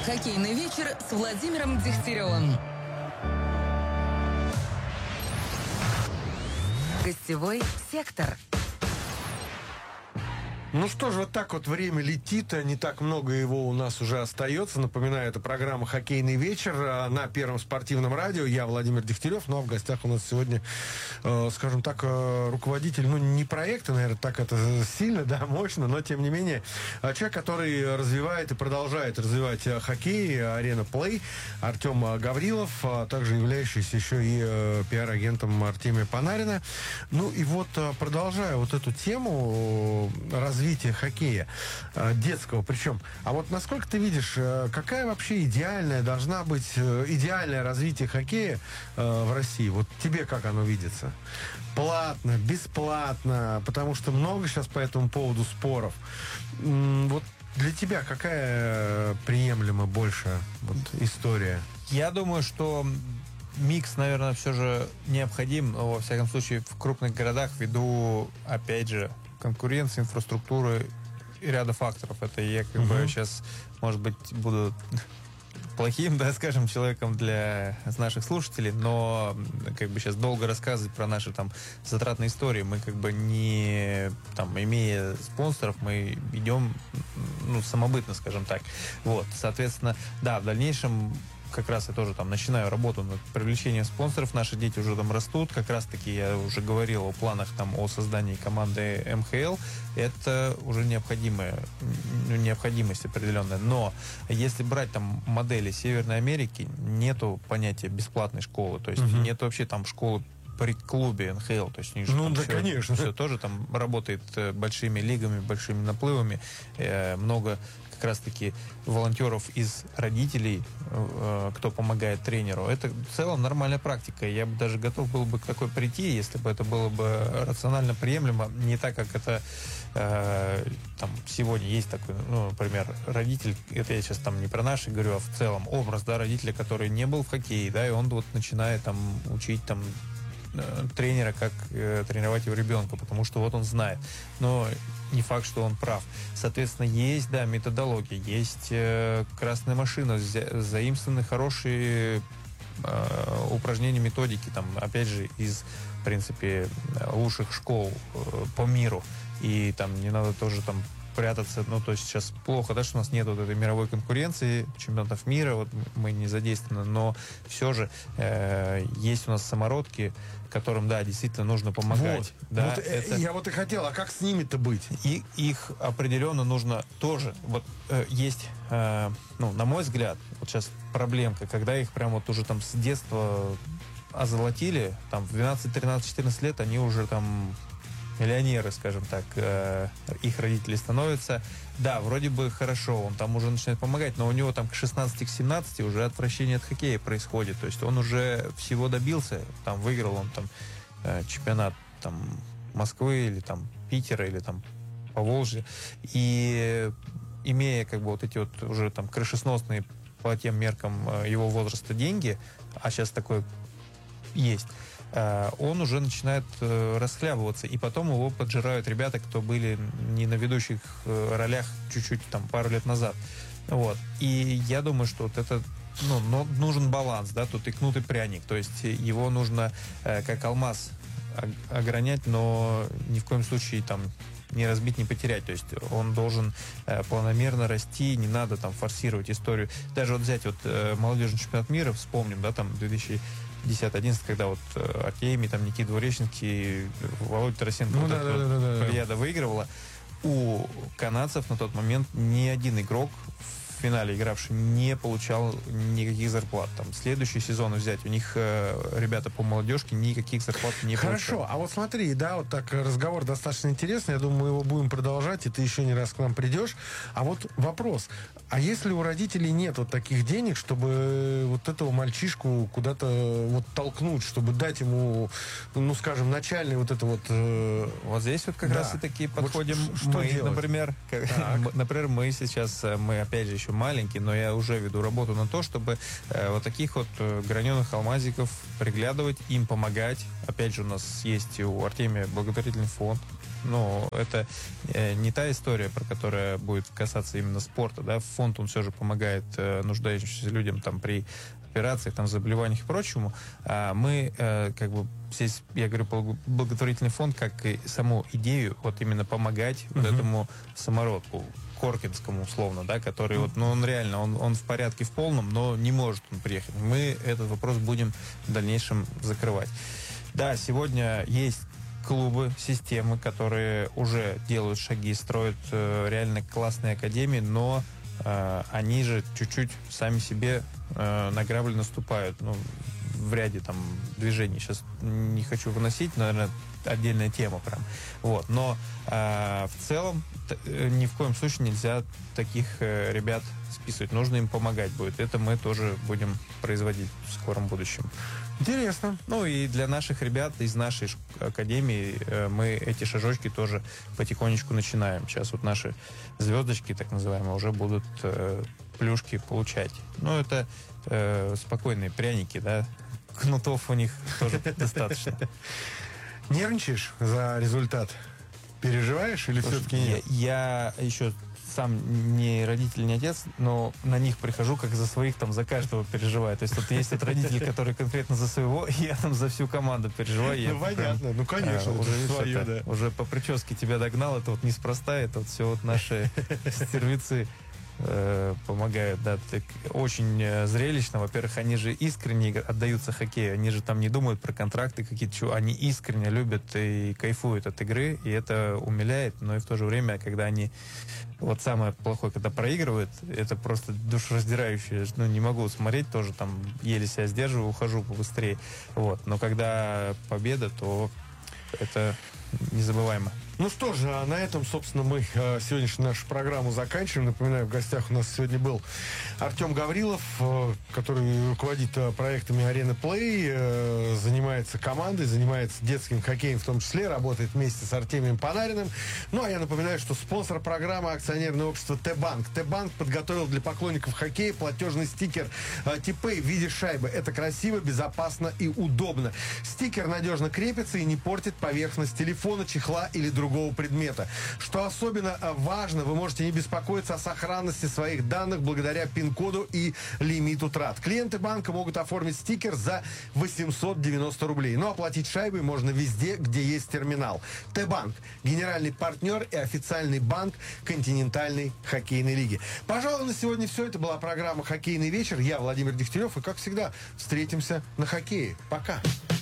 Хоккейный вечер с Владимиром Дегтяревым. Гостевой сектор. Ну что ж, вот так вот время летит, не так много его у нас уже остается. Напоминаю, это программа «Хоккейный вечер» на Первом спортивном радио. Я Владимир Дегтярев, ну а в гостях у нас сегодня, скажем так, руководитель, ну не проекта, наверное, так это сильно, да, мощно, но тем не менее, человек, который развивает и продолжает развивать хоккей, Arena Play, Артем Гаврилов, а также являющийся еще и пиар-агентом Артемия Панарина. Ну и вот, продолжая вот эту тему развития хоккея детского, причем, а вот насколько ты видишь, какая вообще идеальная должна быть, идеальное развитие хоккея в России? Вот тебе как оно видится? Платно, бесплатно, потому что много сейчас по этому поводу споров. Вот для тебя какая приемлема больше вот история? Я думаю, что микс, наверное, все же необходим, но, во всяком случае, в крупных городах ввиду, опять же, конкуренции, инфраструктуры и ряда факторов. Это я как бы сейчас, может быть, буду плохим, да, скажем, человеком для наших слушателей, но как бы сейчас долго рассказывать про наши там затратные истории. Мы как бы не, там, имея спонсоров, мы идем, ну, самобытно, скажем так. Вот, соответственно, да, в дальнейшем как раз я тоже там начинаю работу над привлечением спонсоров. Наши дети уже там растут. Как раз таки я уже говорил о планах там о создании команды МХЛ. Это уже необходимость определенная. Но если брать там модели Северной Америки, нету понятия бесплатной школы. То есть нет вообще там школы при клубе НХЛ, то есть ну да, все, конечно, все тоже там работает большими лигами, большими наплывами, много как раз-таки волонтеров из родителей, кто помогает тренеру. Это в целом нормальная практика. Я бы даже готов был бы к такой прийти, если бы это было бы рационально приемлемо, не так, как это там сегодня есть такой, ну, например, родитель, это я сейчас там не про наши говорю, а в целом образ, да, родителя, который не был в хоккее, да, и он вот начинает там учить там тренера, как тренировать его ребенка, потому что вот он знает. Но не факт, что он прав. Соответственно, есть, да, методология, есть красная машина, заимствованы хорошие упражнения, методики, там, опять же, из, в принципе, лучших школ по миру. И там не надо тоже там прятаться, ну, то есть сейчас плохо, да, что у нас нет вот этой мировой конкуренции, чемпионатов мира, вот мы не задействованы, но все же есть у нас самородки, которым, да, действительно нужно помогать. Вот, да, вот это... Я вот и хотел, а как с ними-то быть? И их определенно нужно тоже, вот есть, ну, на мой взгляд, вот сейчас проблемка, когда их прям вот уже там с детства озолотили, там в 12, 13, 14 лет они уже там миллионеры, скажем так, их родители становятся. Да, вроде бы хорошо, он там уже начинает помогать, но у него там к 16-17 уже отвращение от хоккея происходит. То есть он уже всего добился, там выиграл он там чемпионат там Москвы или там Питера или там Поволжья. И имея как бы вот эти вот уже там крышесносные по тем меркам его возраста деньги, а сейчас такое есть, он уже начинает расхлябываться, и потом его поджирают ребята, кто были не на ведущих ролях чуть-чуть там пару лет назад. Вот. И я думаю, что вот это, ну, нужен баланс, да, тут и кнут, и пряник, то есть его нужно как алмаз огранять, но ни в коем случае там не разбить, не потерять. То есть он должен планомерно расти, не надо там форсировать историю. Даже вот взять вот молодежный чемпионат мира, вспомним, да, там 2010-2011, когда вот Артемий, там Никита Двуреченский, Володя Тарасенко, ну, вот Плеяда выигрывала. У канадцев на тот момент ни один игрок в финале игравший не получал никаких зарплат. Там следующий сезон взять, у них ребята по молодежке никаких зарплат не получали. Хорошо, а вот смотри, да, вот так разговор достаточно интересный, я думаю, мы его будем продолжать, и ты еще не раз к нам придешь. А вот вопрос, а если у родителей нет вот таких денег, чтобы вот этого мальчишку куда-то вот толкнуть, чтобы дать ему, ну, скажем, начальный вот это вот... Вот здесь вот как раз и таки подходим вот что мы, делать? Например, мы сейчас, мы опять же еще маленький, но я уже веду работу на то, чтобы вот таких вот граненых алмазиков приглядывать, им помогать. Опять же, у нас есть у Артемия благотворительный фонд, ну, это не та история, про которая будет касаться именно спорта, да, фонд, он все же помогает нуждающимся людям там при операциях, там, заболеваниях и прочему. А мы, как бы, здесь, я говорю, благотворительный фонд, как и саму идею, вот именно помогать вот этому самородку, Коркинскому, условно, да, который вот, ну, он реально, он в порядке в полном, но не может он приехать. Мы этот вопрос будем в дальнейшем закрывать. Да, сегодня есть клубы, системы, которые уже делают шаги, строят реально классные академии, но они же чуть-чуть сами себе на грабли наступают. Ну, в ряде там движений. Сейчас не хочу выносить, наверное, отдельная тема прям. Вот. Но в целом ни в коем случае нельзя таких ребят списывать. Нужно им помогать будет. Это мы тоже будем производить в скором будущем. Интересно. Ну и для наших ребят из нашей академии мы эти шажочки тоже потихонечку начинаем. Сейчас вот наши звездочки, так называемые, уже будут плюшки получать. Ну, это спокойные пряники, да. Кнутов у них тоже достаточно. Нервничаешь за результат? Переживаешь или все-таки нет? Я еще сам не родитель, не отец, но на них прихожу, как за своих, там, за каждого переживаю. То есть вот есть вот родители, которые конкретно за своего, я там за всю команду переживаю. Ну, понятно. Ну, конечно, уже свое, да. Уже по прическе тебя догнал, это вот неспроста, это вот все вот наши стервицы помогают, да, так, очень зрелищно. Во-первых, они же искренне отдаются хоккею, они же там не думают про контракты какие-то, они искренне любят и кайфуют от игры, и это умиляет, но и в то же время, когда они, вот самое плохое, когда проигрывают, это просто душераздирающе, ну, не могу смотреть, тоже там еле себя сдерживаю, ухожу побыстрее, вот, но когда победа, то это незабываемо. Ну что же, а на этом, собственно, мы сегодняшнюю нашу программу заканчиваем. Напоминаю, в гостях у нас сегодня был Артем Гаврилов, который руководит проектами Arena Play, занимается командой, занимается детским хоккеем в том числе, работает вместе с Артемием Панариным. Ну, а я напоминаю, что спонсор программы — акционерное общество Т-Банк. Т-Банк подготовил для поклонников хоккея платежный стикер T-Pay в виде шайбы. Это красиво, безопасно и удобно. Стикер надежно крепится и не портит поверхность телефона, чехла или другого предмета. Что особенно важно, вы можете не беспокоиться о сохранности своих данных благодаря пин-коду и лимиту трат. Клиенты банка могут оформить стикер за 890 рублей. Но оплатить шайбой можно везде, где есть терминал. Т-Банк — генеральный партнер и официальный банк континентальной хоккейной лиги. Пожалуй, на сегодня все. Это была программа «Хоккейный вечер». Я Владимир Дегтярев. И, как всегда, встретимся на хоккее. Пока.